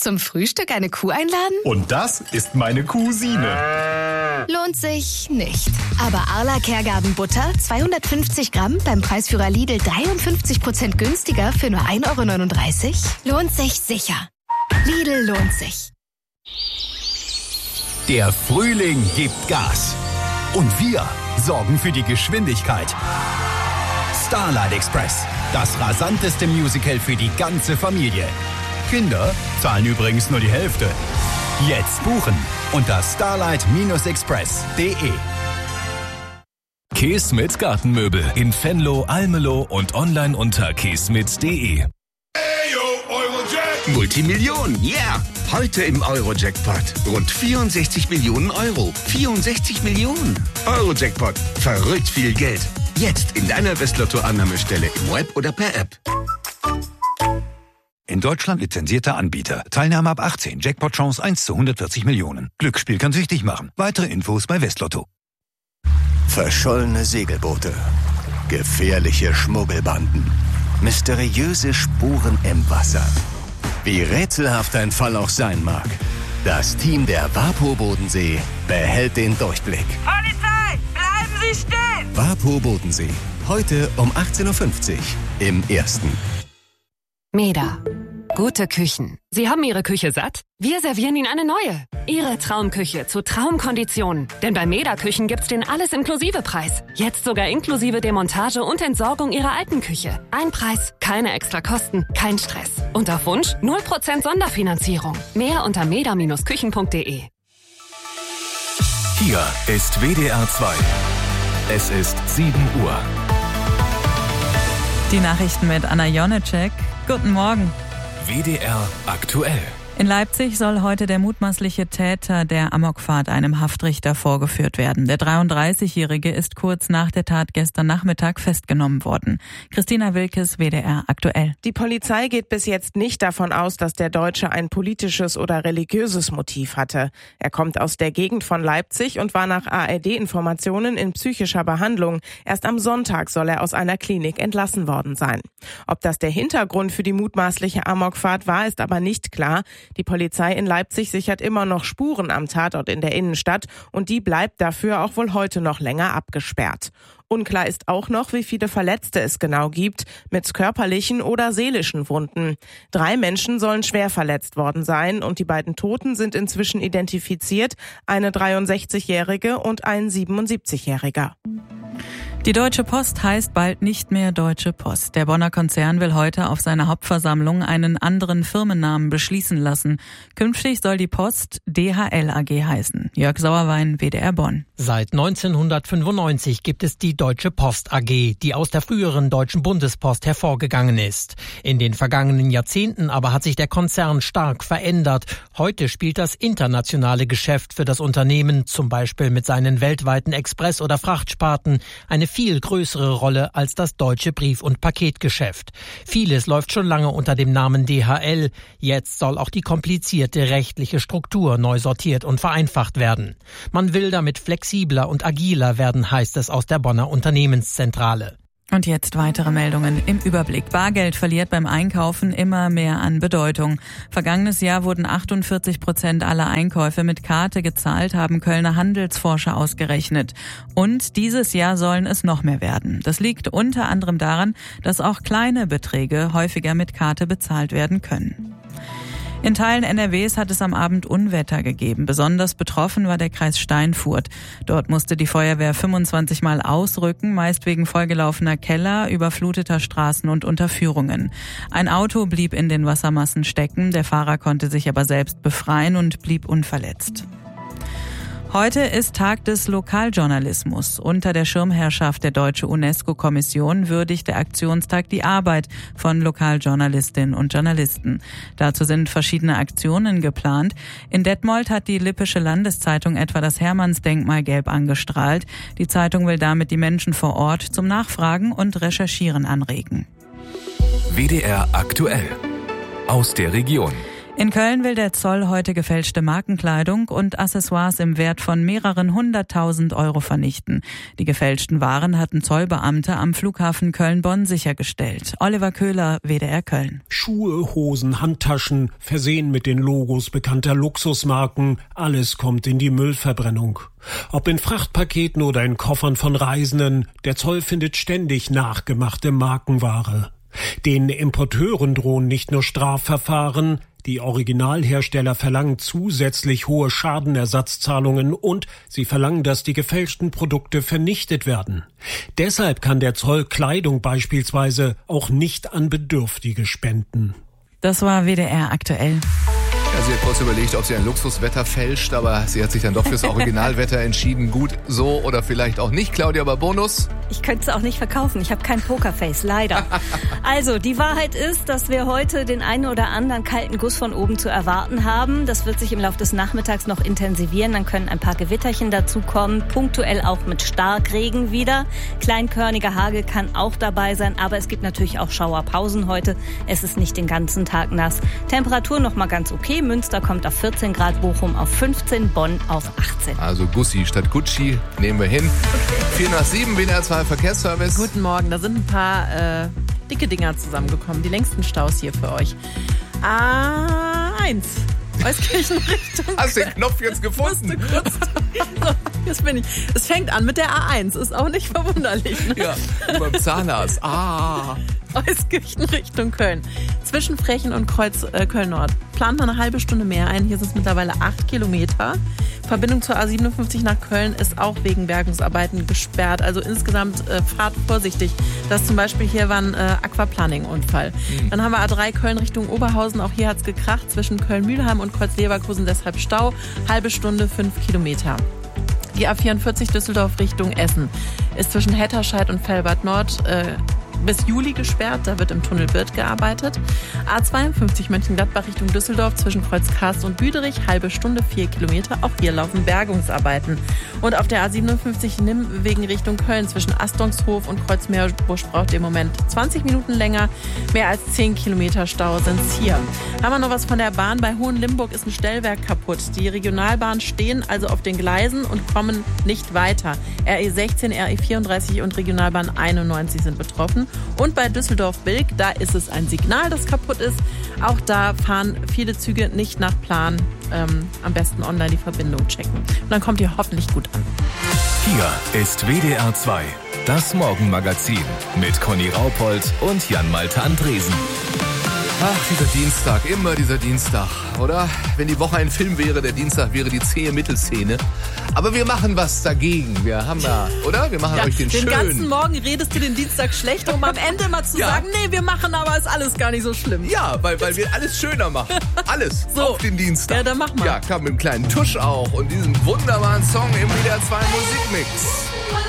Zum Frühstück eine Kuh einladen? Und das ist meine Cousine. Lohnt sich nicht. Aber Arla Kergarten Butter, 250 Gramm, beim Preisführer Lidl 53% günstiger für nur 1,39 €? Lohnt sich sicher. Lidl lohnt sich. Der Frühling gibt Gas. Und wir sorgen für die Geschwindigkeit. Starlight Express, das rasanteste Musical für die ganze Familie. Kinder zahlen übrigens nur die Hälfte. Jetzt buchen unter starlight-express.de. Keesmit Gartenmöbel in Venlo, Almelo und online unter keesmit.de. Multimillionen, yeah! Heute im Euro-Jackpot. Rund 64 Millionen Euro. 64 Millionen. Euro-Jackpot. Verrückt viel Geld. Jetzt in deiner Westlotto-Annahmestelle im Web oder per App. In Deutschland lizenzierter Anbieter. Teilnahme ab 18. Jackpot-Chance 1 zu 140 Millionen. Glücksspiel kann süchtig machen. Weitere Infos bei Westlotto. Verschollene Segelboote. Gefährliche Schmuggelbanden. Mysteriöse Spuren im Wasser. Wie rätselhaft ein Fall auch sein mag, das Team der WAPO Bodensee behält den Durchblick. Polizei, bleiben Sie stehen! WAPO Bodensee, heute um 18:50 Uhr im Ersten. Meda. Gute Küchen. Sie haben Ihre Küche satt? Wir servieren Ihnen eine neue. Ihre Traumküche zu Traumkonditionen. Denn bei Meda Küchen gibt's den Alles-Inklusive-Preis. Jetzt sogar inklusive Demontage und Entsorgung Ihrer alten Küche. Ein Preis, keine extra Kosten, kein Stress. Und auf Wunsch 0% Sonderfinanzierung. Mehr unter meda-küchen.de. Hier ist WDR 2. Es ist 7 Uhr. Die Nachrichten mit Anna Jonecek. Guten Morgen. WDR aktuell. In Leipzig soll heute der mutmaßliche Täter der Amokfahrt einem Haftrichter vorgeführt werden. Der 33-Jährige ist kurz nach der Tat gestern Nachmittag festgenommen worden. Christina Wilkes, WDR aktuell. Die Polizei geht bis jetzt nicht davon aus, dass der Deutsche ein politisches oder religiöses Motiv hatte. Er kommt aus der Gegend von Leipzig und war nach ARD-Informationen in psychischer Behandlung. Erst am Sonntag soll er aus einer Klinik entlassen worden sein. Ob das der Hintergrund für die mutmaßliche Amokfahrt war, ist aber nicht klar. Die Polizei in Leipzig sichert immer noch Spuren am Tatort in der Innenstadt und die bleibt dafür auch wohl heute noch länger abgesperrt. Unklar ist auch noch, wie viele Verletzte es genau gibt, mit körperlichen oder seelischen Wunden. 3 Menschen sollen schwer verletzt worden sein und die beiden Toten sind inzwischen identifiziert, eine 63-Jährige und ein 77-Jähriger. Die Deutsche Post heißt bald nicht mehr Deutsche Post. Der Bonner Konzern will heute auf seiner Hauptversammlung einen anderen Firmennamen beschließen lassen. Künftig soll die Post DHL AG heißen. Jörg Sauerwein, WDR Bonn. Seit 1995 gibt es die Deutsche Post AG, die aus der früheren Deutschen Bundespost hervorgegangen ist. In den vergangenen Jahrzehnten aber hat sich der Konzern stark verändert. Heute spielt das internationale Geschäft für das Unternehmen, zum Beispiel mit seinen weltweiten Express- oder Frachtsparten, eine viel größere Rolle als das deutsche Brief- und Paketgeschäft. Vieles läuft schon lange unter dem Namen DHL. Jetzt soll auch die komplizierte rechtliche Struktur neu sortiert und vereinfacht werden. Man will damit flexibler und agiler werden, heißt es aus der Bonner Unternehmenszentrale. Und jetzt weitere Meldungen im Überblick. Bargeld verliert beim Einkaufen immer mehr an Bedeutung. Vergangenes Jahr wurden 48% aller Einkäufe mit Karte gezahlt, haben Kölner Handelsforscher ausgerechnet. Und dieses Jahr sollen es noch mehr werden. Das liegt unter anderem daran, dass auch kleine Beträge häufiger mit Karte bezahlt werden können. In Teilen NRWs hat es am Abend Unwetter gegeben. Besonders betroffen war der Kreis Steinfurt. Dort musste die Feuerwehr 25 Mal ausrücken, meist wegen vollgelaufener Keller, überfluteter Straßen und Unterführungen. Ein Auto blieb in den Wassermassen stecken, der Fahrer konnte sich aber selbst befreien und blieb unverletzt. Heute ist Tag des Lokaljournalismus. Unter der Schirmherrschaft der Deutsche UNESCO-Kommission würdigt der Aktionstag die Arbeit von Lokaljournalistinnen und Journalisten. Dazu sind verschiedene Aktionen geplant. In Detmold hat die Lippische Landeszeitung etwa das Hermannsdenkmal gelb angestrahlt. Die Zeitung will damit die Menschen vor Ort zum Nachfragen und Recherchieren anregen. WDR aktuell. Aus der Region. In Köln will der Zoll heute gefälschte Markenkleidung und Accessoires im Wert von mehreren 100.000 Euro vernichten. Die gefälschten Waren hatten Zollbeamte am Flughafen Köln-Bonn sichergestellt. Oliver Köhler, WDR Köln. Schuhe, Hosen, Handtaschen, versehen mit den Logos bekannter Luxusmarken, alles kommt in die Müllverbrennung. Ob in Frachtpaketen oder in Koffern von Reisenden, der Zoll findet ständig nachgemachte Markenware. Den Importeuren drohen nicht nur Strafverfahren, die Originalhersteller verlangen zusätzlich hohe Schadenersatzzahlungen und sie verlangen, dass die gefälschten Produkte vernichtet werden. Deshalb kann der Zoll Kleidung beispielsweise auch nicht an Bedürftige spenden. Das war WDR aktuell. Ja, sie hat kurz überlegt, ob sie ein Luxuswetter fälscht, aber sie hat sich dann doch fürs Originalwetter entschieden. Gut, so oder vielleicht auch nicht. Claudia, aber Bonus? Ich könnte es auch nicht verkaufen. Ich habe kein Pokerface, leider. Also, die Wahrheit ist, dass wir heute den einen oder anderen kalten Guss von oben zu erwarten haben. Das wird sich im Laufe des Nachmittags noch intensivieren. Dann können ein paar Gewitterchen dazukommen. Punktuell auch mit Starkregen wieder. Kleinkörniger Hagel kann auch dabei sein. Aber es gibt natürlich auch Schauerpausen heute. Es ist nicht den ganzen Tag nass. Temperatur noch mal ganz okay. Münster kommt auf 14 Grad, Bochum auf 15, Bonn auf 18. Also Gussi statt Gucci nehmen wir hin. 4:07, WDR 2 Verkehrsservice. Guten Morgen, da sind ein paar dicke Dinger zusammengekommen. Die längsten Staus hier für euch. A1. Euskirchen Richtung. Hast du den Knopf jetzt gefunden? So, jetzt bin ich. Es fängt an mit der A1, ist auch nicht verwunderlich. Ne? Ja, beim Zahnarzt. Euskirchen Richtung Köln. Zwischen Frechen und Kreuz Köln-Nord. Plant man eine halbe Stunde mehr ein. Hier sind es mittlerweile 8 Kilometer. Verbindung zur A57 nach Köln ist auch wegen Bergungsarbeiten gesperrt. Also insgesamt fahrt vorsichtig. Das zum Beispiel hier war ein Aquaplaning-Unfall. Dann haben wir A3 Köln Richtung Oberhausen. Auch hier hat es kracht. Zwischen Köln-Mühlheim und Kreuz-Leverkusen deshalb Stau. Halbe Stunde, 5 Kilometer. Die A44 Düsseldorf Richtung Essen ist zwischen Hetterscheid und Velbert Nord bis Juli gesperrt, da wird im Tunnel Birth gearbeitet. A52 Mönchengladbach Richtung Düsseldorf zwischen Kreuzkarst und Büderich, halbe Stunde, 4 Kilometer. Auch hier laufen Bergungsarbeiten. Und auf der A57 Nimwegen Richtung Köln zwischen Astongshof und Kreuzmeerbusch braucht ihr im Moment 20 Minuten länger. Mehr als 10 Kilometer Stau sind es hier. Haben wir noch was von der Bahn? Bei Hohenlimburg ist ein Stellwerk kaputt. Die Regionalbahnen stehen also auf den Gleisen und kommen nicht weiter. RE16, RE34 und Regionalbahn 91 sind betroffen. Und bei Düsseldorf-Bilk, da ist es ein Signal, das kaputt ist. Auch da fahren viele Züge nicht nach Plan. Am besten online die Verbindung checken. Und dann kommt ihr hoffentlich gut an. Hier ist WDR 2, das Morgenmagazin mit Conny Raupold und Jan-Malte Andresen. Ach, dieser Dienstag, immer dieser Dienstag, oder? Wenn die Woche ein Film wäre, der Dienstag wäre die zähe Mittelszene. Aber wir machen was dagegen. Wir haben ja, oder? Wir machen euch den schönen. Den ganzen Morgen redest du den Dienstag schlecht, um am Ende mal zu sagen, nee, wir machen, aber ist alles gar nicht so schlimm. Ja, weil wir alles schöner machen. Alles so, auf den Dienstag. Ja, dann mach mal. Ja, komm, mit einem kleinen Tusch auch und diesem wunderbaren Song im WDR 2 Musikmix.